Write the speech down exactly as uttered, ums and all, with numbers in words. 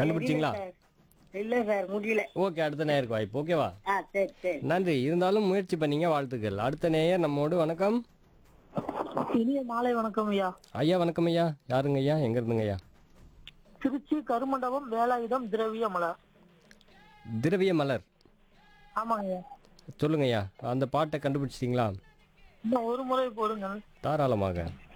கண்டுபிடிச்சிங்களா? Sir. இல்ல sir முடியல. Okay, அடுத்த நேயருக்கு வாய்ப்பு. ஓகேவா? ஆ சரி சரி. நன்றி. இருந்தாலும் முயற்சி பண்ணீங்க, வாழ்த்துக்கள். அடுத்த நேயர் நம்மோடு. வணக்கம் இனிய மாலை வணக்கம் ஐயா. ஐயா. வணக்கம் ஐயா. யாருங்க ஐயா? எங்க இருந்துங்க ஐயா? திருச்சி கருமண்டபம் வேலாயுதம் திரவிய மலர். திரவிய மலர். ஆமாங்க ஐயா. சொல்லுங்க ஐயா, அந்த பாட்டை கண்டுபிடிச்சிட்டீங்களா? இன்னும் ஒரு முறை போடுங்க. தாராளமாக.